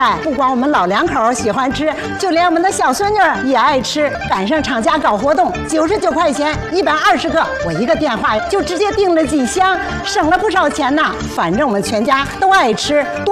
哎，不光我们老两口喜欢吃，就连我们的小孙女也爱吃。赶上厂家搞活动，99块钱120个，我一个电话就直接订了几箱，省了不少钱呢。反正我们全家都爱吃。